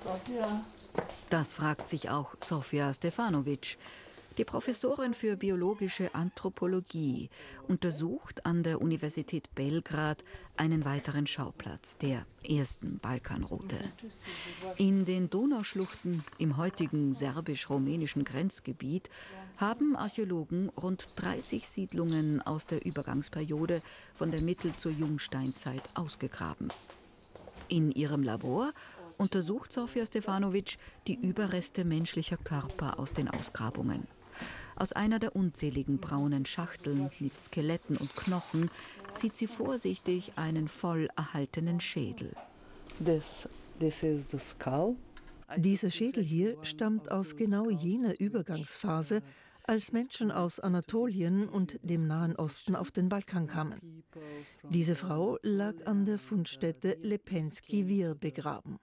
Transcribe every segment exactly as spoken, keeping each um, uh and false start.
Das fragt sich auch Sofia Stefanovic. Die Professorin für biologische Anthropologie untersucht an der Universität Belgrad einen weiteren Schauplatz der ersten Balkanroute. In den Donauschluchten im heutigen serbisch-rumänischen Grenzgebiet haben Archäologen rund dreißig Siedlungen aus der Übergangsperiode von der Mittel- zur Jungsteinzeit ausgegraben. In ihrem Labor untersucht Sofia Stefanovic die Überreste menschlicher Körper aus den Ausgrabungen. Aus einer der unzähligen braunen Schachteln mit Skeletten und Knochen zieht sie vorsichtig einen voll erhaltenen Schädel. This, this is the skull. Dieser Schädel hier stammt aus genau jener Übergangsphase, als Menschen aus Anatolien und dem Nahen Osten auf den Balkan kamen. Diese Frau lag an der Fundstätte Lepenski Vir begraben.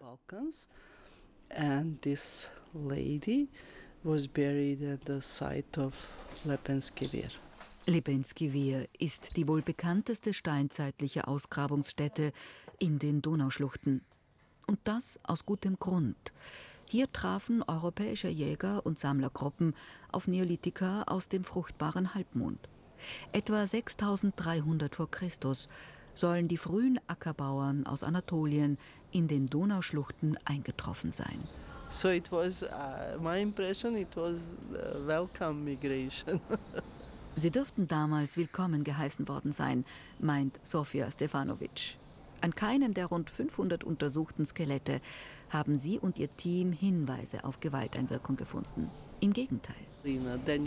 And this lady was buried at the site of Lepenski Vir. Lepenski Vir ist die wohl bekannteste steinzeitliche Ausgrabungsstätte in den Donauschluchten. Und das aus gutem Grund. Hier trafen europäische Jäger- und Sammlergruppen auf Neolithiker aus dem fruchtbaren Halbmond. Etwa sechstausenddreihundert vor Christus sollen die frühen Ackerbauern aus Anatolien in den Donauschluchten eingetroffen sein. So it was uh, my impression it was a welcome migration. Sie dürften damals willkommen geheißen worden sein, meint Sofia Stefanovic. An keinem der rund fünfhundert untersuchten Skelette haben sie und ihr Team Hinweise auf Gewalteinwirkung gefunden. Im Gegenteil. In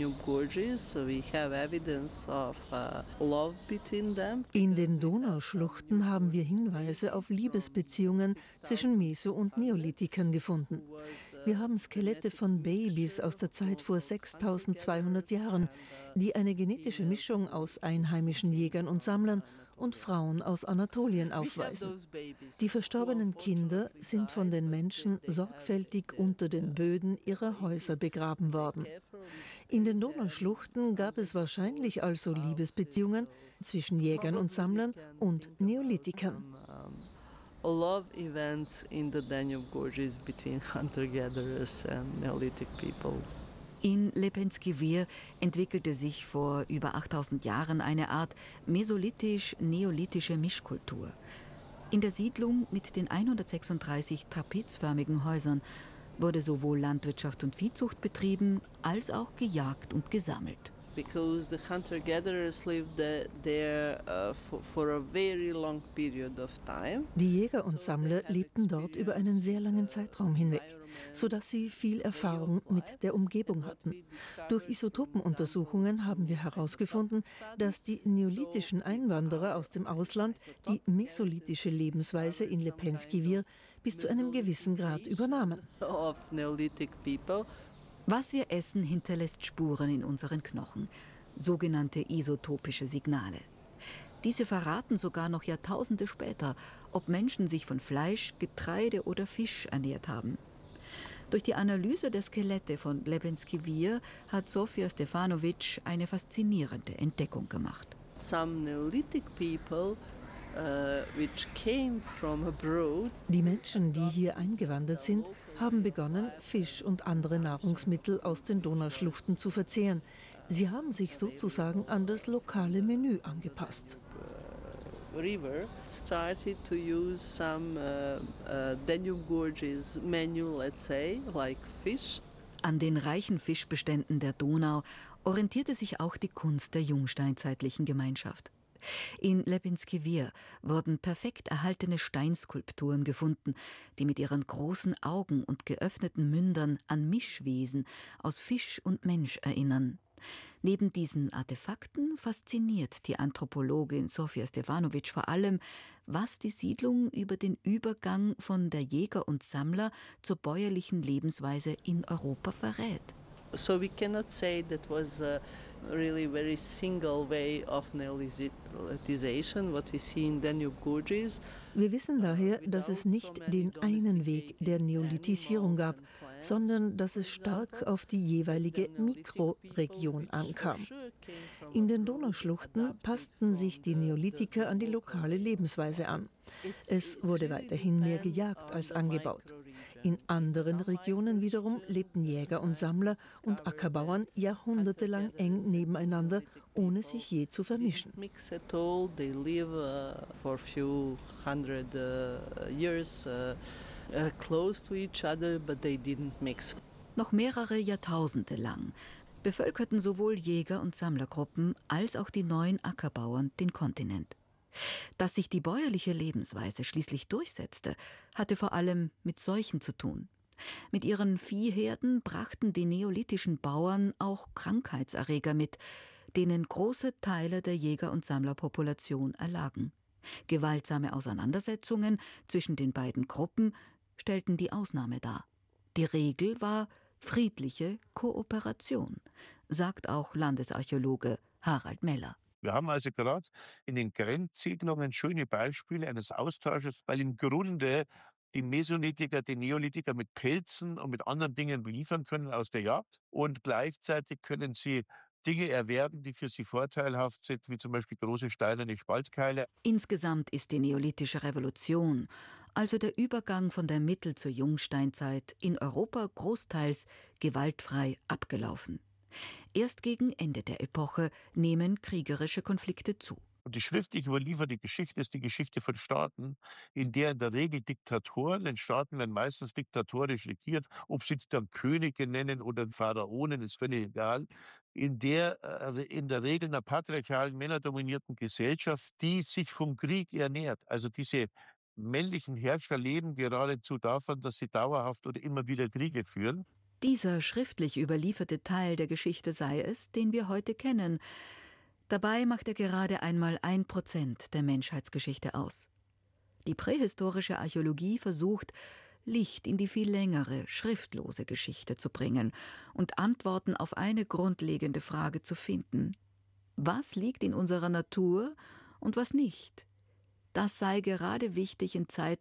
den Donauschluchten haben wir Hinweise auf Liebesbeziehungen zwischen Meso- und Neolithikern gefunden. Wir haben Skelette von Babys aus der Zeit vor sechstausendzweihundert Jahren, die eine genetische Mischung aus einheimischen Jägern und Sammlern und Frauen aus Anatolien aufweisen. Die verstorbenen Kinder sind von den Menschen sorgfältig unter den Böden ihrer Häuser begraben worden. In den Donauschluchten gab es wahrscheinlich also Liebesbeziehungen zwischen Jägern und Sammlern und Neolithikern. Love events in the Danube Gorges between hunter-gatherers and Neolithic people. In Lepenski Vir entwickelte sich vor über achttausend Jahren eine Art mesolithisch-neolithische Mischkultur. In der Siedlung mit den hundertsechsunddreißig trapezförmigen Häusern wurde sowohl Landwirtschaft und Viehzucht betrieben, als auch gejagt und gesammelt. Because the hunter-gatherers lived there uh, for, for a very long period of time. Die Jäger und Sammler lebten dort über einen sehr langen Zeitraum hinweg, sodass sie viel Erfahrung mit der Umgebung hatten. Durch Isotopenuntersuchungen haben wir herausgefunden, dass die neolithischen Einwanderer aus dem Ausland die mesolithische Lebensweise in Lepenski Vir bis zu einem gewissen Grad übernahmen. Of Neolithic people. Was wir essen, hinterlässt Spuren in unseren Knochen, sogenannte isotopische Signale. Diese verraten sogar noch Jahrtausende später, ob Menschen sich von Fleisch, Getreide oder Fisch ernährt haben. Durch die Analyse der Skelette von Lepenski Vir hat Sofia Stefanovic eine faszinierende Entdeckung gemacht. Some Neolithic people Die Menschen, die hier eingewandert sind, haben begonnen, Fisch und andere Nahrungsmittel aus den Donauschluchten zu verzehren. Sie haben sich sozusagen an das lokale Menü angepasst. River started to use some uh, uh, Danube Gorges menu, let's say, like fish. An den reichen Fischbeständen der Donau orientierte sich auch die Kunst der jungsteinzeitlichen Gemeinschaft. In Lepenski Vir wurden perfekt erhaltene Steinskulpturen gefunden, die mit ihren großen Augen und geöffneten Mündern an Mischwesen aus Fisch und Mensch erinnern. Neben diesen Artefakten fasziniert die Anthropologin Sofia Stefanovic vor allem, was die Siedlung über den Übergang von der Jäger und Sammler zur bäuerlichen Lebensweise in Europa verrät. So we cannot say that was a really very single way of neolithization, what we see in Danube Gorges. Wir wissen daher, dass es nicht den einen Weg der Neolithisierung gab, sondern dass es stark auf die jeweilige Mikroregion ankam. In den Donauschluchten passten sich die Neolithiker an die lokale Lebensweise an. Es wurde weiterhin mehr gejagt als angebaut. In anderen Regionen wiederum lebten Jäger und Sammler und Ackerbauern jahrhundertelang eng nebeneinander, ohne sich je zu vermischen. Noch mehrere Jahrtausende lang bevölkerten sowohl Jäger- und Sammlergruppen als auch die neuen Ackerbauern den Kontinent. Dass sich die bäuerliche Lebensweise schließlich durchsetzte, hatte vor allem mit Seuchen zu tun. Mit ihren Viehherden brachten die neolithischen Bauern auch Krankheitserreger mit, denen große Teile der Jäger- und Sammlerpopulation erlagen. Gewaltsame Auseinandersetzungen zwischen den beiden Gruppen stellten die Ausnahme dar. Die Regel war friedliche Kooperation, sagt auch Landesarchäologe Harald Meller. Wir haben also gerade in den Grenzsiedlungen schöne Beispiele eines Austausches, weil im Grunde die Mesolithiker, die Neolithiker mit Pelzen und mit anderen Dingen liefern können aus der Jagd. Und gleichzeitig können sie Dinge erwerben, die für sie vorteilhaft sind, wie zum Beispiel große steinerne Spaltkeile. Insgesamt ist die neolithische Revolution, also der Übergang von der Mittel- zur Jungsteinzeit, in Europa großteils gewaltfrei abgelaufen. Erst gegen Ende der Epoche nehmen kriegerische Konflikte zu. Und die schriftlich überlieferte Geschichte ist die Geschichte von Staaten, in der in der Regel Diktatoren, denn Staaten werden meistens diktatorisch regiert, ob sie dann Könige nennen oder Pharaonen, ist völlig egal, in der äh, in der Regel einer patriarchalen, männerdominierten Gesellschaft, die sich vom Krieg ernährt. Also diese männlichen Herrscher leben geradezu davon, dass sie dauerhaft oder immer wieder Kriege führen. Dieser schriftlich überlieferte Teil der Geschichte sei es, den wir heute kennen. Dabei macht er gerade einmal ein Prozent der Menschheitsgeschichte aus. Die prähistorische Archäologie versucht, Licht in die viel längere, schriftlose Geschichte zu bringen und Antworten auf eine grundlegende Frage zu finden. Was liegt in unserer Natur und was nicht? Das sei gerade wichtig in Zeiten